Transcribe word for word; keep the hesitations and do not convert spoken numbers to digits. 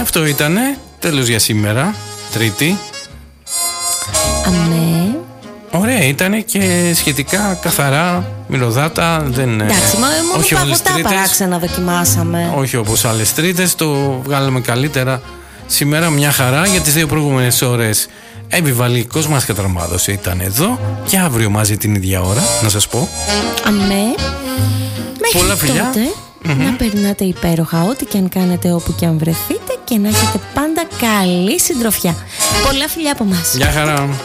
Αυτό ήτανε. Τέλος για σήμερα. Τρίτη. Αμέ. Ωραία, ήτανε και σχετικά καθαρά, μυρωδάτα. Δεν, εντάξει, μα μόνο παγωτά παράξενα δοκιμάσαμε. Όχι όπως άλλες τρίτες, το βγάλαμε καλύτερα. Σήμερα μια χαρά. Για τις δύο προηγούμενες ώρες επιβαλικός μας κατραμάδωσε ήταν εδώ. Και αύριο μαζί την ίδια ώρα, να σας πω. Αμέ. Μέχρι πολλά φιλιά. τότε, mm-hmm. να περνάτε υπέροχα ό,τι και αν κάνετε, όπου και αν βρεθείτε, και να έχετε πάντα καλή συντροφιά. Πολλά φιλιά από μας. Γεια χαρά.